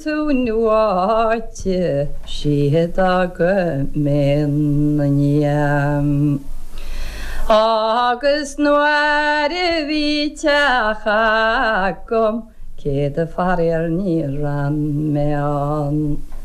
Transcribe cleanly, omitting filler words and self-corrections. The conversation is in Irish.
Túnháte siad a go méam. Agus nuair a bhí teacha gom, céad a farir ní ran meán.